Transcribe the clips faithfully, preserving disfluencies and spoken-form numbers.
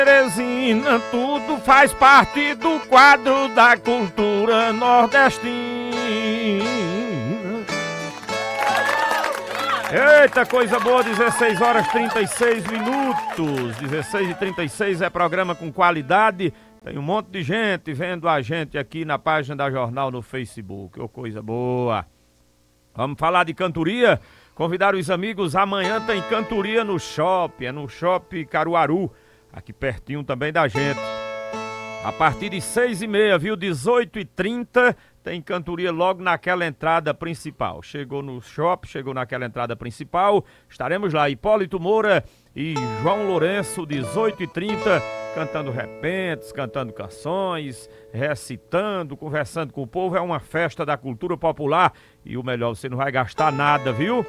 Teresina, tudo faz parte do quadro da cultura nordestina. Eita, coisa boa, dezesseis horas e trinta e seis minutos. dezesseis e trinta e seis é programa com qualidade. Tem um monte de gente vendo a gente aqui na página da Jornal no Facebook. Ô, coisa boa. Vamos falar de cantoria? Convidar os amigos, amanhã tem cantoria no shopping, é no Shopping Caruaru, aqui pertinho também da gente. A partir de seis e meia, viu, dezoito e trinta, tem cantoria logo naquela entrada principal. Chegou no shopping, chegou naquela entrada principal, estaremos lá, Hipólito Moura e João Lourenço, dezoito e trinta, cantando repentes, cantando canções, recitando, conversando com o povo. É uma festa da cultura popular e o melhor, você não vai gastar nada, viu?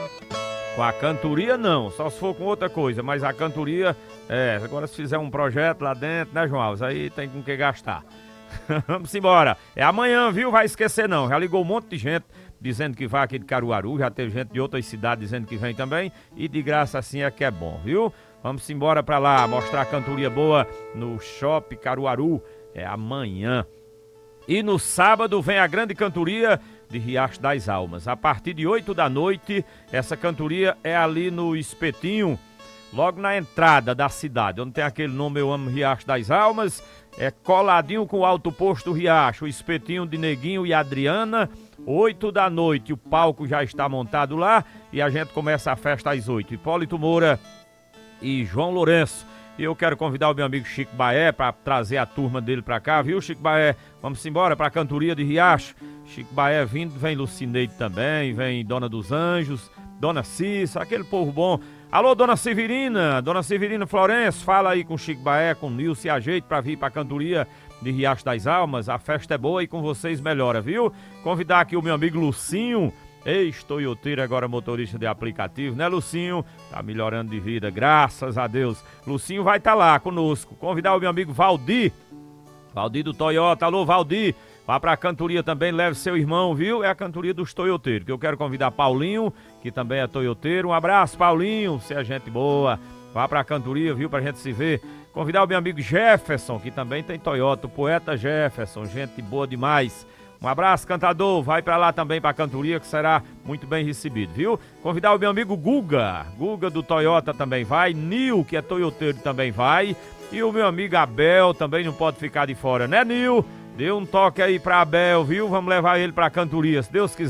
Com a cantoria não, só se for com outra coisa, mas a cantoria, é, agora se fizer um projeto lá dentro, né, João Alves, aí tem com que gastar. Vamos embora, é amanhã, viu? Vai esquecer não, já ligou um monte de gente dizendo que vai aqui de Caruaru, já teve gente de outras cidades dizendo que vem também, e de graça assim é que é bom, viu? Vamos embora pra lá, mostrar a cantoria boa no Shopping Caruaru, é amanhã. E no sábado vem a grande cantoria de Riacho das Almas. A partir de oito da noite, essa cantoria é ali no Espetinho, logo na entrada da cidade, onde tem aquele nome Eu Amo Riacho das Almas, é coladinho com o Alto Posto Riacho, o Espetinho de Neguinho e Adriana, oito da noite, o palco já está montado lá e a gente começa a festa às oito. Hipólito Moura e João Lourenço. E eu quero convidar o meu amigo Chico Baé para trazer a turma dele para cá, viu, Chico Baé? Vamos embora para a cantoria de Riacho. Chico Baé vindo, vem Lucineide também, vem Dona dos Anjos, Dona Cissa, aquele povo bom. Alô, Dona Severina, Dona Severina Florencio, fala aí com Chico Baé, com Nilce e ajeite para vir para a cantoria de Riacho das Almas. A festa é boa e com vocês melhora, viu? Convidar aqui o meu amigo Lucinho, ex-toyoteiro, agora motorista de aplicativo, né, Lucinho? Tá melhorando de vida, graças a Deus. Lucinho vai estar tá lá conosco. Convidar o meu amigo Valdir, Valdir do Toyota. Alô, Valdir, vá pra cantoria também, leve seu irmão, viu? É a cantoria dos toyoteiros, que eu quero convidar Paulinho, que também é toyoteiro. Um abraço, Paulinho, você é gente boa. Vá pra cantoria, viu, pra gente se ver. Convidar o meu amigo Jefferson, que também tem Toyota, o poeta Jefferson, gente boa demais. Um abraço, cantador, vai pra lá também pra cantoria que será muito bem recebido, viu? Convidar o meu amigo Guga, Guga do Toyota também vai, Nil, que é toyoteiro, também vai, e o meu amigo Abel também não pode ficar de fora, né, Nil? Dê um toque aí pra Abel, viu? Vamos levar ele pra cantoria, se Deus quiser.